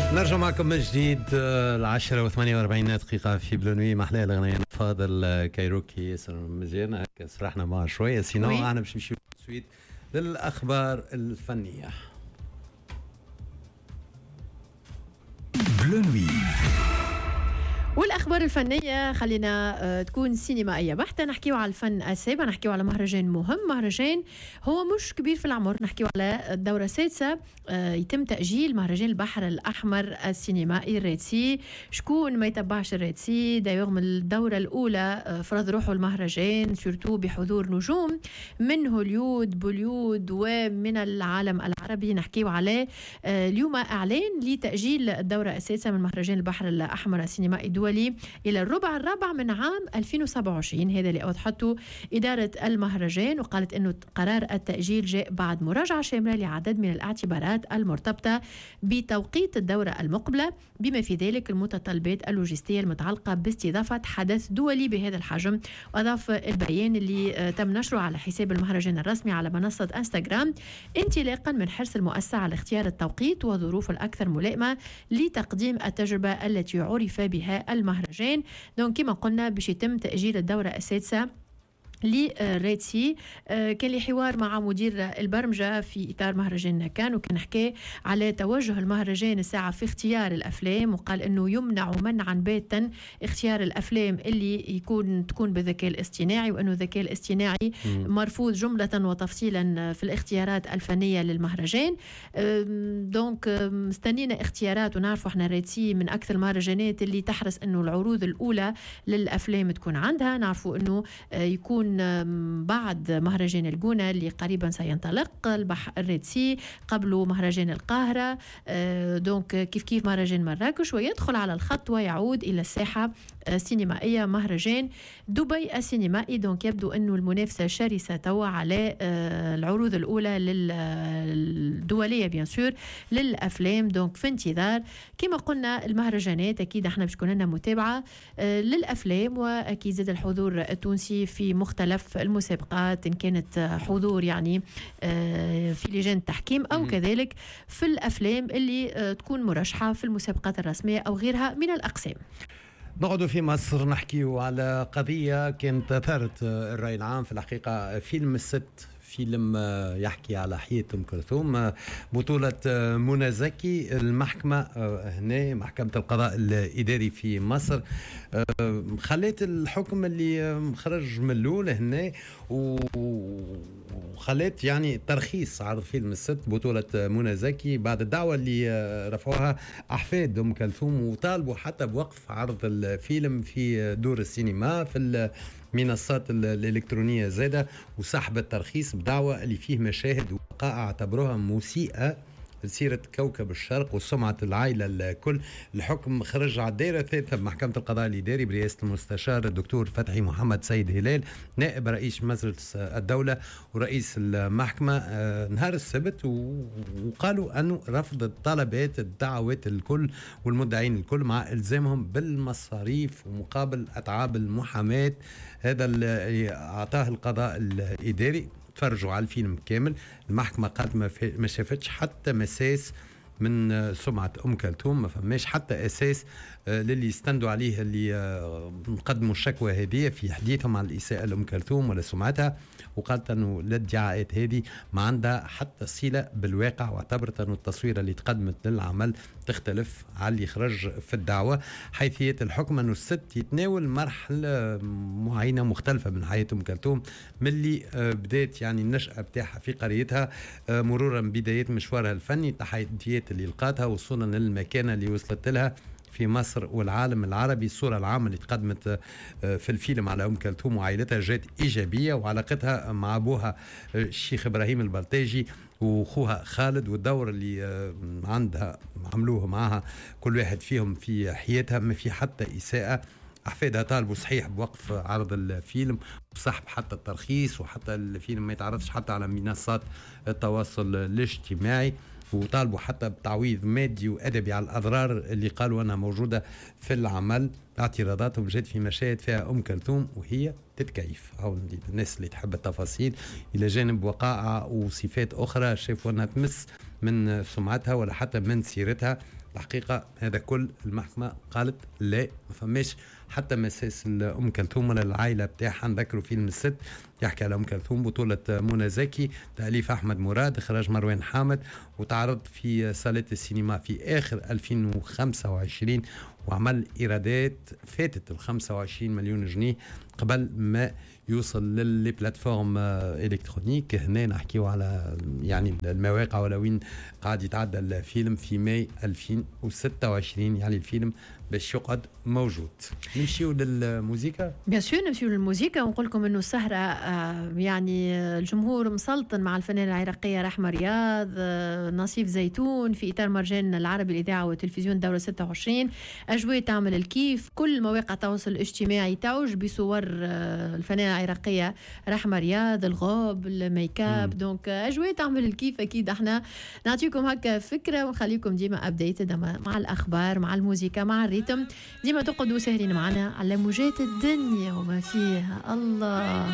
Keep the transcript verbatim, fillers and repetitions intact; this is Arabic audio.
نرجع معكم من جديد العشرة وثمانية وأربعين دقيقة في بلونوي محلى الأغنية فاضل كايروكي مزيان هكا سرحنا معه شوية سينو أنا باش نمشيو سويت للأخبار الفنية. بلونوي والأخبار الفنية خلينا تكون سينمائية بحتة. نحكيو على الفن السابع، نحكيو على مهرجان مهم، مهرجان هو مش كبير في العمر، نحكيو على الدورة السادسة. يتم تأجيل مهرجان البحر الأحمر السينمائي الريتسي. شكون ما يتبعش الريتسي دايوغ من الدورة الأولى فرض روحه المهرجان سورتو بحضور نجوم من هوليود بوليود ومن العالم العربي. نحكيو عليه اليوم إعلان لتأجيل الدورة السادسة من مهرجان البحر الأحمر السينمائي الدولي إلى الربع الرابع من عام ألفين وسبعة وعشرين. هذا اللي أوضحته إدارة المهرجان، وقالت أنه قرار التأجيل جاء بعد مراجعة شاملة لعدد من الاعتبارات المرتبطة بتوقيت الدورة المقبلة، بما في ذلك المتطلبات اللوجستية المتعلقة باستضافة حدث دولي بهذا الحجم. وأضاف البيان اللي تم نشره على حساب المهرجان الرسمي على منصة انستغرام انطلاقا من حرص المؤسسة على اختيار التوقيت والظروف الأكثر ملائمة لتقديم التجربة التي عرف بها المهرجان. دونك كما قلنا باش يتم تأجيل الدورة السادسة لريتسي. كان لي حوار مع مدير البرمجة في إطار مهرجان كان، وكان حكى على توجه المهرجان الساعة في اختيار الأفلام، وقال أنه يمنع منعا باتا اختيار الأفلام اللي يكون تكون بالذكاء الاصطناعي، وأنه الذكاء الاصطناعي مرفوض جملة وتفصيلا في الاختيارات الفنية للمهرجان. دونك مستنينا اختيارات، ونعرفوا احنا ريتسي من أكثر المهرجانات اللي تحرص أنه العروض الأولى للأفلام تكون عندها. نعرفوا أنه يكون بعد مهرجان الجونة اللي قريبا سينطلق البحر الريتسي، قبله مهرجان القاهرة، دونك كيف كيف مهرجان مراكش، ويدخل على الخط ويعود إلى الساحة السينمائية مهرجان دبي السينمائي. دونك يبدو أنه المنافسة شرسة توا على العروض الأولى الدولية بيان سور للأفلام. دونك في انتظار كما قلنا المهرجانات، أكيد احنا باش تكون لنا متابعة للأفلام، وأكيد زاد الحضور التونسي في مختلف المسابقات إن كانت حضور يعني في لجان التحكيم أو كذلك في الأفلام اللي تكون مرشحة في المسابقات الرسمية أو غيرها من الأقسام. نقعدوا في مصر نحكيو على قضية كانت أثارت الرأي العام في الحقيقة. فيلم الست، فيلم يحكي على حياة أم كلثوم، بطولة منى زكي. المحكمة هنا محكمة القضاء الإداري في مصر خليت الحكم اللي خرج من الأول هنا، وخليت يعني ترخيص عرض فيلم الست بطولة منى زكي بعد الدعوة اللي رفعوها أحفاد أم كلثوم، وطالبوا حتى بوقف عرض الفيلم في دور السينما في المنصات الإلكترونية زادة، وسحب الترخيص بدعوة اللي فيه مشاهد ووقائع اعتبروها مسيئة لسيرة كوكب الشرق وسمعة العائلة الكل. الحكم خرج على الدائرة الثالثة بمحكمة القضاء الإداري برئاسة المستشار الدكتور فتحي محمد سيد هلال نائب رئيس مجلس الدولة ورئيس المحكمة نهار السبت، وقالوا أنه رفض الطلبات الدعوات الكل والمدعين الكل مع إلزامهم بالمصاريف ومقابل أتعاب المحاماة. هذا اللي أعطاه القضاء الإداري. تفرجوا على الفيلم كامل. المحكمة قالت ما شافتش حتى مساس من سمعة أم كلثوم، ما فماش حتى أساس للي يستندوا عليه اللي نقدموا الشكوى هذه في حديثهم عن الإساءة لأم كلثوم ولا سمعتها، وقالت أنه الادعاءات هذه ما عندها حتى صلة بالواقع، واعتبرت أنه التصوير اللي تقدمت للعمل تختلف على اللي خرج في الدعوة. حيثية الحكم أنه الست يتناول مرحلة معينة مختلفة من حياة أم كلثوم من اللي بدأت يعني النشأة بتاعها في قريتها، مرورا بداية مشوارها الفني، التحديات اللي لقاتها وصولا للمكانة اللي وصلت لها في مصر والعالم العربي. الصورة العامة اللي تقدمت في الفيلم على أم كلثوم وعائلتها جات إيجابية، وعلاقتها مع أبوها الشيخ إبراهيم البلتاجي وأخوها خالد، والدور اللي عندها عملوه معها كل واحد فيهم في حياتها ما في حتى إساءة. أحفادها طالبوا صحيح بوقف عرض الفيلم وسحب حتى الترخيص، وحتى الفيلم ما يتعرضش حتى على منصات التواصل الاجتماعي، وطالبوا حتى بتعويض مادي وأدبي على الأضرار اللي قالوا أنها موجودة في العمل. اعتراضاتهم جت في مشاهد فيها أم كلثوم وهي تتكيف. أو الناس اللي تحب التفاصيل إلى جانب وقائع وصفات أخرى شافوا أنها تمس من سمعتها ولا حتى من سيرتها. الحقيقة هذا كل المحكمة قالت لا، ما فماش حتى مساس أم كلثوم ولا العائلة بتاعها. نذكروا فيلم الست يحكي على أم كلثوم، بطولة منى زكي، تأليف أحمد مراد، إخراج مروان حامد، وتعرض في صالات السينما في آخر ألفين وخمسة وعشرين وعمل إيرادات فاتت ال خمسة وعشرين مليون جنيه قبل ما يوصل للبلاتفورم إلكترونيك. هنا نحكيو على يعني المواقع ولا وين قاعد يتعدى الفيلم في ماي ألفين وستة وعشرين، يعني الفيلم باش يقعد موجود. نمشيو للموسيقى بيان سور، نمشيو للموسيقى ونقول لكم انه السهره آه يعني الجمهور مسلطن مع الفنانه العراقيه رحمه رياض، آه نصيف زيتون في اطار مهرجان العربي الاذاعه والتلفزيون دوره ستة وعشرين. اجواء تعمل الكيف، كل مواقع التواصل الاجتماعي تعج بصور آه الفنانه العراقيه رحمه رياض، الغوب، الميك اب، دونك اجواء تعمل الكيف. اكيد احنا نعطيكم هكا فكره ونخليكم ديما ابديتد مع الاخبار، مع الموسيقى، مع الريتم. ديما تقعدوا سهرين معنا على موجات الدنيا وما فيها. الله.